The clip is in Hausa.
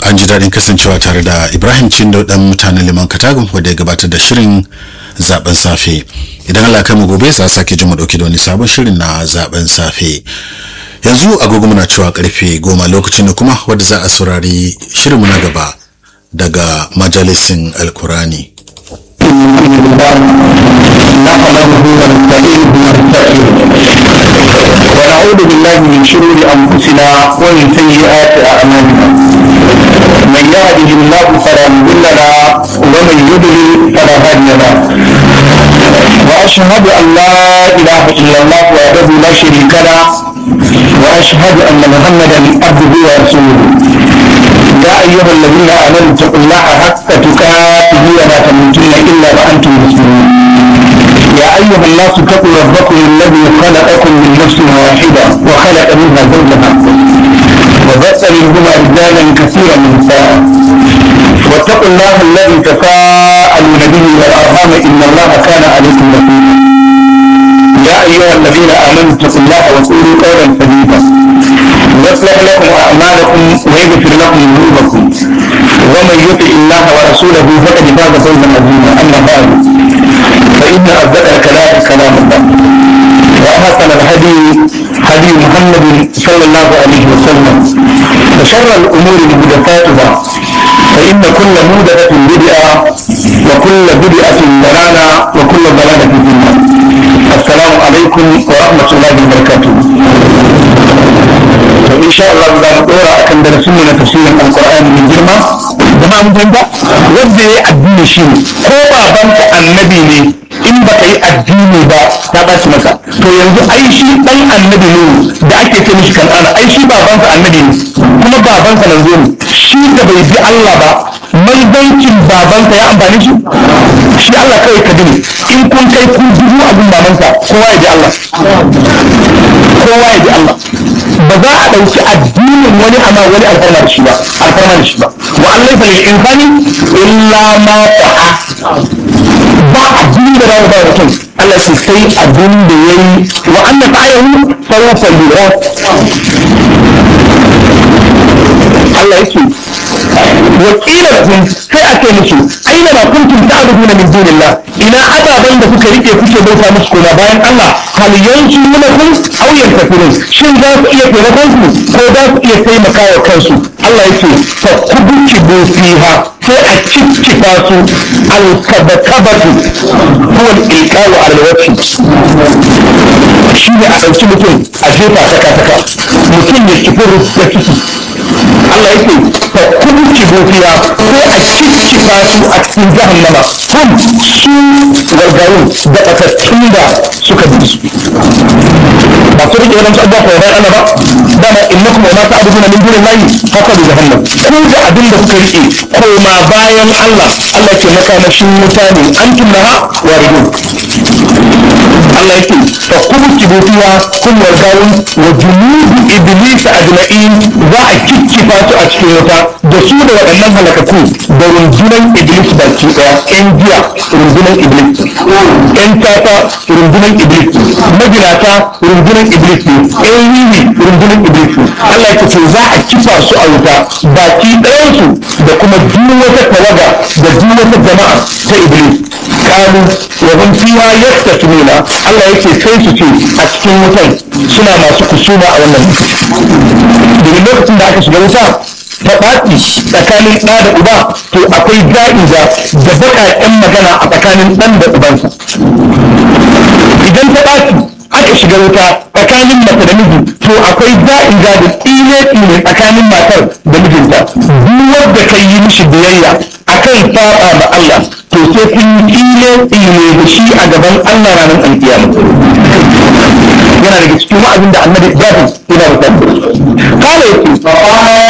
an ji daɗin kasancewa tare da Ibrahim Cindo dan mutanen Liman Katagun wanda ya gabatar da shirin zaben safe. Idan Allah kai mu gobe za sake ji mu dauke da wani sabon shirin na zaben safe. Yanzu agogo muna cewa karfe 10 lokacin da kuma wanda za a saurari shirin mu na gaba daga majalisin Alkurani. ونعوذ بالله من شرور أنفسنا ومن سيئات أعمالنا من يهده الله فلا مضل له ومن يضلل فلا هادي له وأشهد أن لا إله إلا الله وحده لا شريك له وأشهد أن محمدا عبده ورسوله يا أيها الذين آمنوا اتقوا الله حق تقاته ولا تموتن إلا وأنتم مسلمون يا أيها الناس اتقوا ربكم الذي خلقكم من نفس واحدة وخلق منها زوجها وبث منهما رجالا كثيرا ونساء واتقوا الله الذي تساءلون به والأرحام إن الله كان عليكم رقيبا يا أيها الذين آمنوا اتقوا الله وقولوا قولا سديدا يصلح لكم أعمالكم ويغفر لكم ذنوبكم ومن يطع الله ورسوله فقد فاز فوزا عظيما أما بعد فإن أصدق الكلام كلام الله وأحسن الهدي هدي محمد صلى الله عليه وسلم وشر الأمور محدثاتها فإن كل محدثة بدعة وكل بدعة ضلالة وكل ضلالة في النار. السلام عليكم ورحمة الله وبركاته. إن شاء الله إذا نقرأ أكن درسنا تفسير القرآن من جرمة جماعة جنبا وده الدين شيء هو بنت النبي in ba ka yi addini ba ta ɓaci masa to yanzu ai shi ɗan annabi ne da ake ce mishi kan'ana ai shi babansa annabi ne kuma babansa nan zo ne shi da bai bi Allah ba manzancin babansa ya amfani shi Allah kawai ka bi ne in kun kai kun dubu abin babansa kowa ya bi Allah ba za a ɗauki addinin wani amma wani alfarma da shi ba wa Allah fa lil insani illa ma ta'a ba addini da rawa ba mutum Allah sai sai abin da yayi wa anna ta'ahu sawfa yura Allah yake wakila kun sai ake musu aina ma kuntum ta'buduna min dunillah ina ababan da kuka rike kuke bauta musu kuma bayan Allah hal yansuruna kun aw yantasirun shin za su iya taimakon ku ko za su iya taimaka wa kansu Allah yake fa kubukibu fiha sai a cikkifa su alkabakabatu huwa al-ilqa'u ala al-wajhi shi ne a ɗauki mutum a jefa saka mutum ya kifi da ciki Allah yake fa kubukibu fiha sai a cikkifa su a cikin jahannama hum su gargarun da ɓatattun da suka bi su ba su rike wadansu abubuwa ko bayan Allah ba dama innakum wa ma ta'buduna min dunillahi haka da jahannam ku da abin da kuka rike koma bayan Allah ke makamashin wuta ne antum laha waridun Allah yake fa kubukibu fiha kun wargawun wa junudu iblis ajma'in za a kikkifa su a cikin wuta da su da waɗannan halakaku da rundunan iblis baki ɗaya ƴan jiya rundunan iblis ƴan tata rundunan iblis maginata rundunan iblis ƴan wiwi rundunan iblis Allah ya ce za a kifa su a wuta baki ɗayansu da kuma duk wata tawaga da duk wata jama'a ta iblis kalu wa hum fiha yaktasmuna Allah yake sai su ce a cikin wutan suna masu kusuma a wannan domin lokacin da aka shiga wuta ta ɓaci tsakanin ɗa da uba to akwai ja'iza da baƙaƙen magana a tsakanin ɗan da ubansa idan ta ɓaci aka shiga wuta tsakanin mace da miji to akwai ja'iza da tsine tsakanin matar da mijinta duk wanda kai yi mishi biyayya akan saba ma Allah to sai kun yi tsine da shi a gaban Allah ranar alkiyama yana daga cikin wa'azin da annabi Ibrahim yana mutane kala yake